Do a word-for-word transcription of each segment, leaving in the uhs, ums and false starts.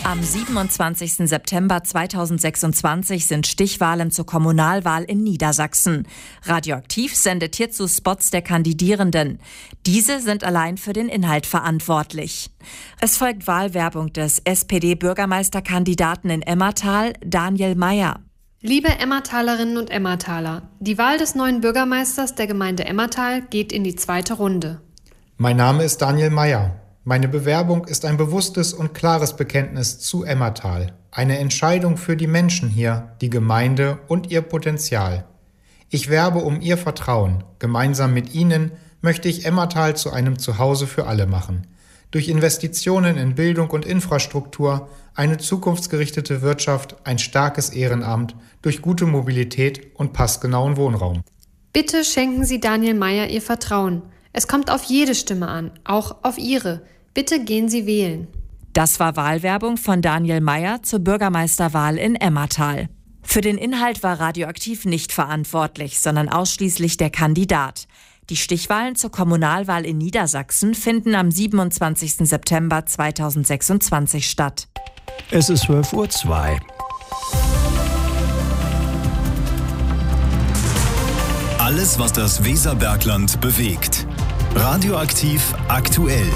Am siebenundzwanzigsten September zweitausendsechsundzwanzig sind Stichwahlen zur Kommunalwahl in Niedersachsen. Radioaktiv sendet hierzu Spots der Kandidierenden. Diese sind allein für den Inhalt verantwortlich. Es folgt Wahlwerbung des S P D-Bürgermeisterkandidaten in Emmertal, Daniel Mayer. Liebe Emmertalerinnen und Emmertaler, die Wahl des neuen Bürgermeisters der Gemeinde Emmertal geht in die zweite Runde. Mein Name ist Daniel Mayer. Meine Bewerbung ist ein bewusstes und klares Bekenntnis zu Emmertal. Eine Entscheidung für die Menschen hier, die Gemeinde und ihr Potenzial. Ich werbe um Ihr Vertrauen. Gemeinsam mit Ihnen möchte ich Emmertal zu einem Zuhause für alle machen. Durch Investitionen in Bildung und Infrastruktur, eine zukunftsgerichtete Wirtschaft, ein starkes Ehrenamt, durch gute Mobilität und passgenauen Wohnraum. Bitte schenken Sie Daniel Mayer Ihr Vertrauen. Es kommt auf jede Stimme an, auch auf Ihre. Bitte gehen Sie wählen. Das war Wahlwerbung von Daniel Mayer zur Bürgermeisterwahl in Emmertal. Für den Inhalt war Radioaktiv nicht verantwortlich, sondern ausschließlich der Kandidat. Die Stichwahlen zur Kommunalwahl in Niedersachsen finden am siebenundzwanzigsten September zweitausendsechsundzwanzig statt. Es ist zwölf Uhr zwei. Alles, was das Weserbergland bewegt. Radioaktiv aktuell.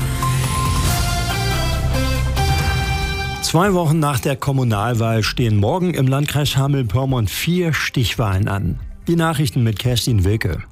Zwei Wochen nach der Kommunalwahl stehen morgen im Landkreis Hameln-Pyrmont vier Stichwahlen an. Die Nachrichten mit Kerstin Wilke.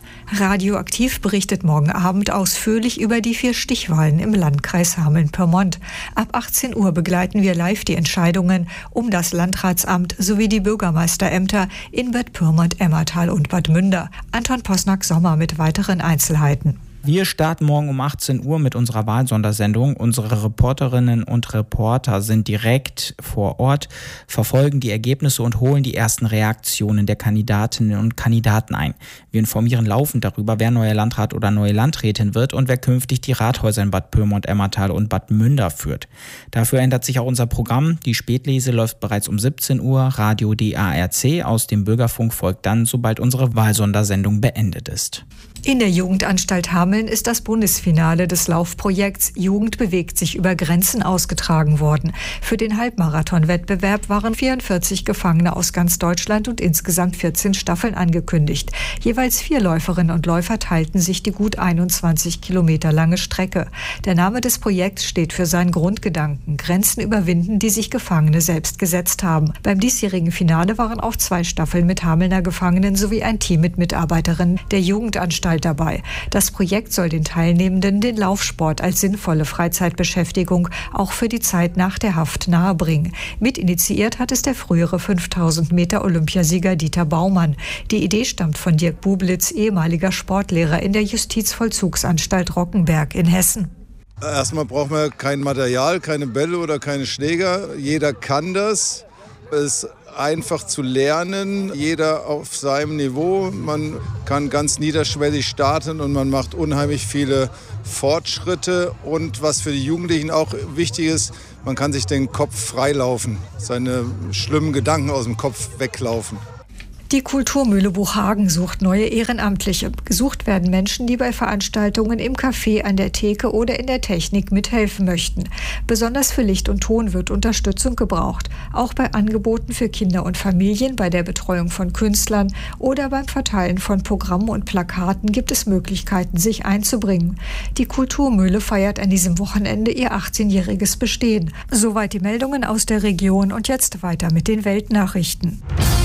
Radioaktiv berichtet morgen Abend ausführlich über die vier Stichwahlen im Landkreis Hameln-Pyrmont. Ab achtzehn Uhr begleiten wir live die Entscheidungen um das Landratsamt sowie die Bürgermeisterämter in Bad Pyrmont, Emmertal und Bad Münder. Anton Posnack-Sommer mit weiteren Einzelheiten. Wir starten morgen um achtzehn Uhr mit unserer Wahlsondersendung. Unsere Reporterinnen und Reporter sind direkt vor Ort, verfolgen die Ergebnisse und holen die ersten Reaktionen der Kandidatinnen und Kandidaten ein. Wir informieren laufend darüber, wer neuer Landrat oder neue Landrätin wird und wer künftig die Rathäuser in Bad Pyrmont, Emmertal und Bad Münder führt. Dafür ändert sich auch unser Programm. Die Spätlese läuft bereits um siebzehn Uhr. Radio D A R C aus dem Bürgerfunk folgt dann, sobald unsere Wahlsondersendung beendet ist. In der Jugendanstalt Hameln ist das Bundesfinale des Laufprojekts Jugend bewegt sich über Grenzen ausgetragen worden. Für den Halbmarathon-Wettbewerb waren vierundvierzig Gefangene aus ganz Deutschland und insgesamt vierzehn Staffeln angekündigt. Jeweils vier Läuferinnen und Läufer teilten sich die gut einundzwanzig Kilometer lange Strecke. Der Name des Projekts steht für seinen Grundgedanken: Grenzen überwinden, die sich Gefangene selbst gesetzt haben. Beim diesjährigen Finale waren auch zwei Staffeln mit Hamelner Gefangenen sowie ein Team mit Mitarbeiterinnen der Jugendanstalt dabei. Das Projekt soll den Teilnehmenden den Laufsport als sinnvolle Freizeitbeschäftigung auch für die Zeit nach der Haft nahebringen. Mitinitiiert hat es der frühere fünftausend Meter Olympiasieger Dieter Baumann. Die Idee stammt von Dirk Bublitz, ehemaliger Sportlehrer in der Justizvollzugsanstalt Rockenberg in Hessen. Erstmal braucht man kein Material, keine Bälle oder keine Schläger. Jeder kann das. Es ist einfach zu lernen, jeder auf seinem Niveau. Man kann ganz niederschwellig starten und man macht unheimlich viele Fortschritte. Und was für die Jugendlichen auch wichtig ist, man kann sich den Kopf freilaufen, seine schlimmen Gedanken aus dem Kopf weglaufen. Die Kulturmühle Buchhagen sucht neue Ehrenamtliche. Gesucht werden Menschen, die bei Veranstaltungen im Café, an der Theke oder in der Technik mithelfen möchten. Besonders für Licht und Ton wird Unterstützung gebraucht. Auch bei Angeboten für Kinder und Familien, bei der Betreuung von Künstlern oder beim Verteilen von Programmen und Plakaten gibt es Möglichkeiten, sich einzubringen. Die Kulturmühle feiert an diesem Wochenende ihr achtzehnjähriges Bestehen. Soweit die Meldungen aus der Region und jetzt weiter mit den Weltnachrichten.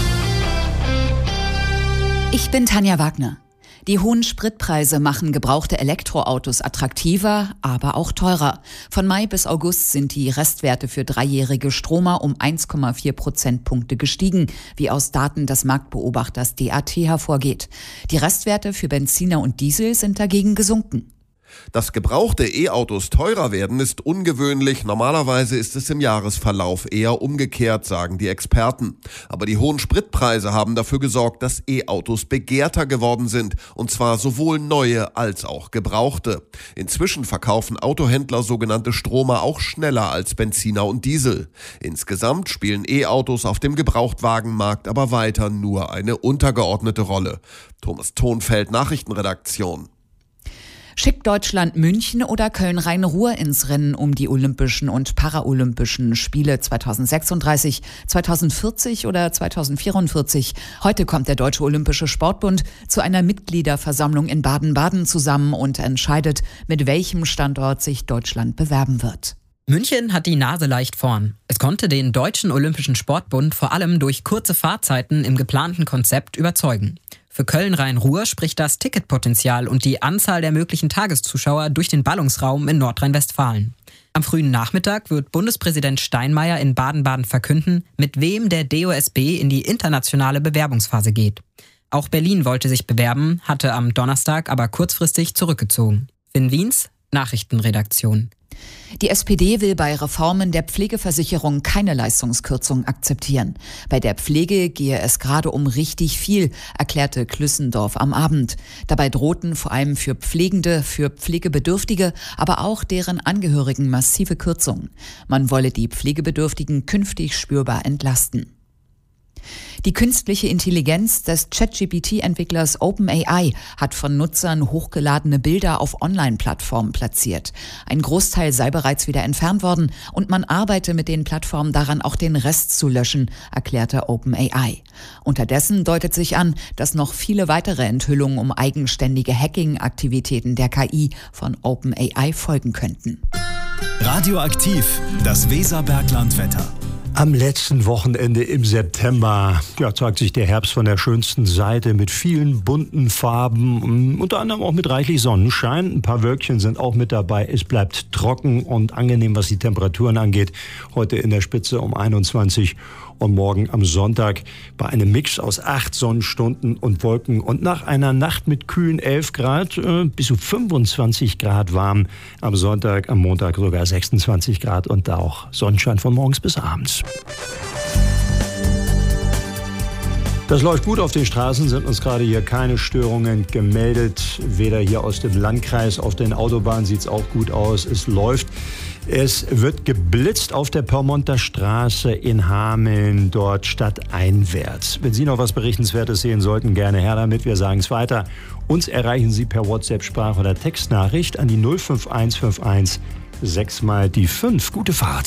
Ich bin Tanja Wagner. Die hohen Spritpreise machen gebrauchte Elektroautos attraktiver, aber auch teurer. Von Mai bis August sind die Restwerte für dreijährige Stromer um eins Komma vier Prozentpunkte gestiegen, wie aus Daten des Marktbeobachters D A T hervorgeht. Die Restwerte für Benziner und Diesel sind dagegen gesunken. Dass gebrauchte E-Autos teurer werden, ist ungewöhnlich. Normalerweise ist es im Jahresverlauf eher umgekehrt, sagen die Experten. Aber die hohen Spritpreise haben dafür gesorgt, dass E-Autos begehrter geworden sind. Und zwar sowohl neue als auch gebrauchte. Inzwischen verkaufen Autohändler sogenannte Stromer auch schneller als Benziner und Diesel. Insgesamt spielen E-Autos auf dem Gebrauchtwagenmarkt aber weiter nur eine untergeordnete Rolle. Thomas Thonfeld, Nachrichtenredaktion. Schickt Deutschland München oder Köln-Rhein-Ruhr ins Rennen um die Olympischen und Paralympischen Spiele zweitausendsechsunddreißig, zweitausendvierzig oder zweitausendvierundvierzig? Heute kommt der Deutsche Olympische Sportbund zu einer Mitgliederversammlung in Baden-Baden zusammen und entscheidet, mit welchem Standort sich Deutschland bewerben wird. München hat die Nase leicht vorn. Es konnte den Deutschen Olympischen Sportbund vor allem durch kurze Fahrzeiten im geplanten Konzept überzeugen. Für Köln-Rhein-Ruhr spricht das Ticketpotenzial und die Anzahl der möglichen Tageszuschauer durch den Ballungsraum in Nordrhein-Westfalen. Am frühen Nachmittag wird Bundespräsident Steinmeier in Baden-Baden verkünden, mit wem der D O S B in die internationale Bewerbungsphase geht. Auch Berlin wollte sich bewerben, hatte am Donnerstag aber kurzfristig zurückgezogen. Finn Wiens, Nachrichtenredaktion. Die S P D will bei Reformen der Pflegeversicherung keine Leistungskürzung akzeptieren. Bei der Pflege gehe es gerade um richtig viel, erklärte Klüssendorf am Abend. Dabei drohten vor allem für Pflegende, für Pflegebedürftige, aber auch deren Angehörigen massive Kürzungen. Man wolle die Pflegebedürftigen künftig spürbar entlasten. Die künstliche Intelligenz des Chat-G P T-Entwicklers OpenAI hat von Nutzern hochgeladene Bilder auf Online-Plattformen platziert. Ein Großteil sei bereits wieder entfernt worden und man arbeite mit den Plattformen daran, auch den Rest zu löschen, erklärte OpenAI. Unterdessen deutet sich an, dass noch viele weitere Enthüllungen um eigenständige Hacking-Aktivitäten der K I von OpenAI folgen könnten. Radioaktiv, das Weserbergland-Wetter. Am letzten Wochenende im September ja, zeigt sich der Herbst von der schönsten Seite mit vielen bunten Farben, unter anderem auch mit reichlich Sonnenschein. Ein paar Wölkchen sind auch mit dabei. Es bleibt trocken und angenehm, was die Temperaturen angeht. Heute in der Spitze um einundzwanzig und morgen am Sonntag bei einem Mix aus acht Sonnenstunden und Wolken und nach einer Nacht mit kühlen elf Grad äh, bis zu fünfundzwanzig Grad warm. Am Sonntag, am Montag sogar sechsundzwanzig Grad und da auch Sonnenschein von morgens bis abends. Das läuft gut auf den Straßen, sind uns gerade hier keine Störungen gemeldet. Weder hier aus dem Landkreis, auf den Autobahnen sieht es auch gut aus. Es läuft. Es wird geblitzt auf der Pyrmonter Straße in Hameln, dort stadteinwärts. Wenn Sie noch was Berichtenswertes sehen sollten, gerne her damit. Wir sagen es weiter. Uns erreichen Sie per WhatsApp, Sprach- oder Textnachricht an die null fünf eins fünf eins sechs mal die fünf. Gute Fahrt.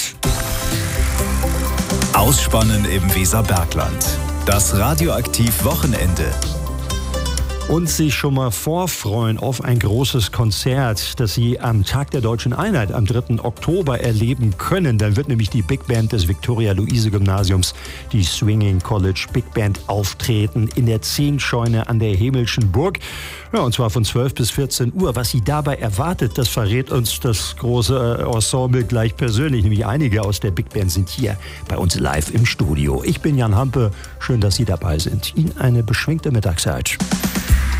Ausspannen im Weserbergland. Das Radioaktiv-Wochenende. Und sich schon mal vorfreuen auf ein großes Konzert, das Sie am Tag der Deutschen Einheit am dritten Oktober erleben können. Dann wird nämlich die Big Band des Viktoria-Luise-Gymnasiums, die Swinging College Big Band, auftreten in der Zehntscheune an der Himmelschen Burg. Ja, und zwar von zwölf bis vierzehn Uhr. Was Sie dabei erwartet, das verrät uns das große Ensemble gleich persönlich. Nämlich einige aus der Big Band sind hier bei uns live im Studio. Ich bin Jan Hampe. Schön, dass Sie dabei sind. Ihnen eine beschwingte Mittagszeit.